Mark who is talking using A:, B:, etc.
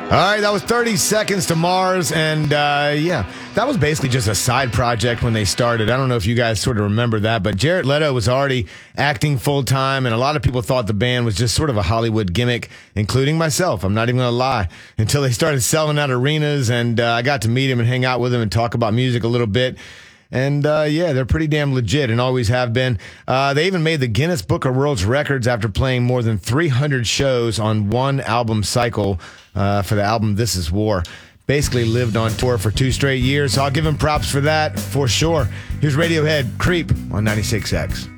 A: All right, that was 30 Seconds to Mars, and yeah, that was basically just a side project when they started. I don't know if you guys sort of remember that, but Jared Leto was already acting full-time, and a lot of people thought the band was just sort of a Hollywood gimmick, including myself. I'm not even going to lie, until they started selling out arenas, and I got to meet him and hang out with him and talk about music a little bit. And, yeah, they're pretty damn legit and always have been. They even made the Guinness Book of World Records after playing more than 300 shows on one album cycle for the album This Is War. Basically lived on tour for 2 straight years, so I'll give him props for that for sure. Here's Radiohead, Creep on 96X.